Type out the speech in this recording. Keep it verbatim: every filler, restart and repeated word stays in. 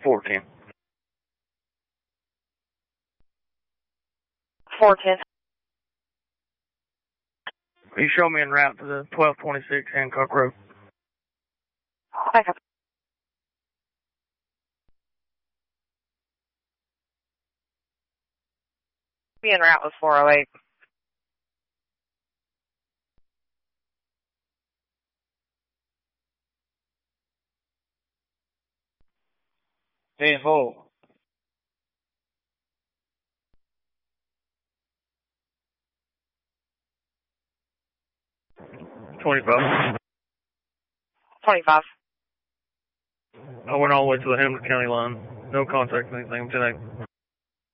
four ten. four ten. You show me en route to the twelve twenty-six Hancock Road. Okay. Be en route with four oh eight. ten four. twenty-five. twenty-five. I went all the way to the Hamilton County line. No contact or anything today.